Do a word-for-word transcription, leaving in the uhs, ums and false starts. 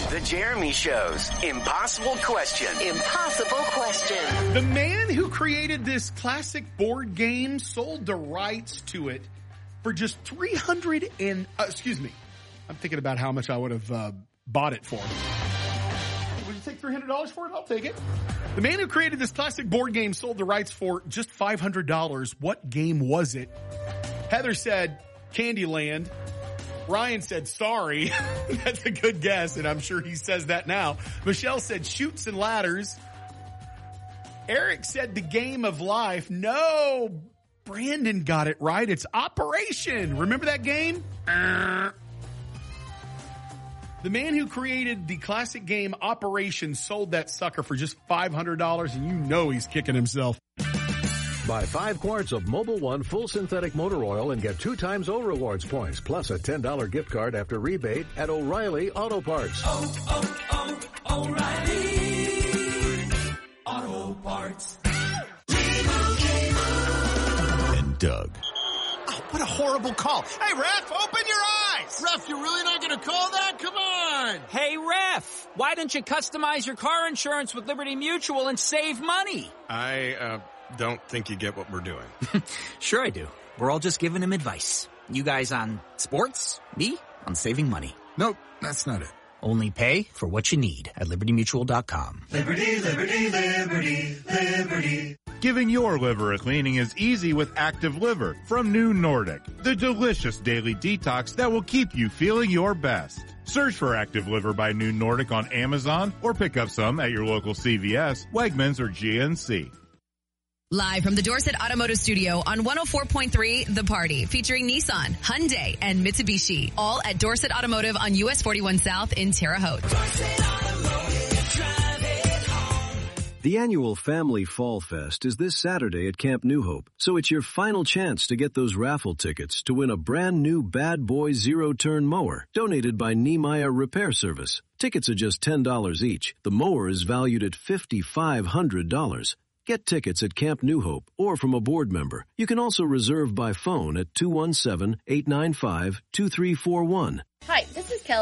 The Jeremy Show's Impossible Question. Impossible Question. The man who created this classic board game sold the rights to it for just three hundred and, uh, excuse me, I'm thinking about how much I would have uh, bought it for. Would you take three hundred dollars for it? I'll take it. The man who created this classic board game sold the rights for just five hundred dollars. What game was it? Heather said Candyland. Ryan said sorry. That's a good guess, and I'm sure he says that now. Michelle said Chutes and Ladders. Eric said The Game of Life. No, Brandon got it right. It's Operation. Remember that game? Uh. The man who created the classic game Operation sold that sucker for just five hundred dollars, and you know he's kicking himself. Buy five quarts of Mobil One full synthetic motor oil and get two times O Rewards points, plus a ten dollars gift card after rebate at O'Reilly Auto Parts. Oh, oh, oh, O'Reilly Auto Parts. And Doug. Oh, what a horrible call. Hey, ref, open your eyes. Ref, you're really not going to call that? Come on. Hey, ref, why don't you customize your car insurance with Liberty Mutual and save money? I, uh... don't think you get what we're doing. Sure I do. We're all just giving him advice. You guys on sports, me on saving money. Nope, that's not it. Only pay for what you need at liberty mutual dot com. Liberty, liberty, liberty, liberty. Giving your liver a cleaning is easy with Active Liver from New Nordic, the delicious daily detox that will keep you feeling your best. Search for Active Liver by New Nordic on Amazon or pick up some at your local C V S, Wegmans, or G N C. Live from the Dorset Automotive Studio on one oh four point three The Party, featuring Nissan, Hyundai, and Mitsubishi, all at Dorset Automotive on U S forty-one South in Terre Haute. The annual Family Fall Fest is this Saturday at Camp New Hope, so it's your final chance to get those raffle tickets to win a brand new Bad Boy zero-turn mower donated by Niemeyer Repair Service. Tickets are just ten dollars each. The mower is valued at five thousand five hundred dollars. Get tickets at Camp New Hope or from a board member. You can also reserve by phone at two one seven, eight nine five, two three four one. Hi, this is